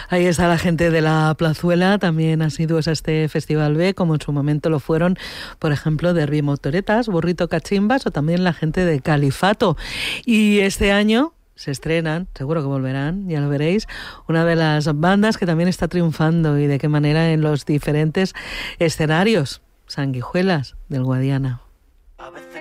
Ahí está la gente de la Plazuela, también asiduos a este Festival B, como en su momento lo fueron, por ejemplo, Derbi Motoretas, Burrito Cachimbas o también la gente de Califato. Y este año se estrenan, seguro que volverán, ya lo veréis, una de las bandas que también está triunfando y de qué manera en los diferentes escenarios, Sanguijuelas del Guadiana.